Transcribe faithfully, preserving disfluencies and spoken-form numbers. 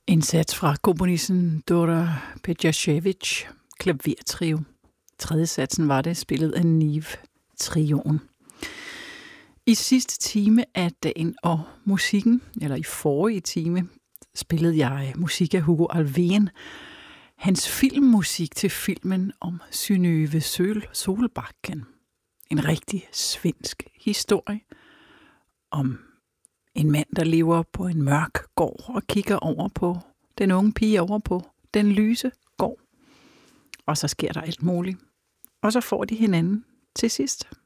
Indsats fra komponisten Dora Pejacevic, klavertrio. Tredje satsen var det, spillet af Nive-trioen. I sidste time af dagen og musikken, eller i forrige time, spillede jeg musik af Hugo Alfvén. Hans filmmusik til filmen om Synnøve Søl Solbakken. En rigtig svensk historie om en mand, der lever på en mørk gård og kigger over på den unge pige over på den lyse gård. Og så sker der alt muligt. Og så får de hinanden til sidst.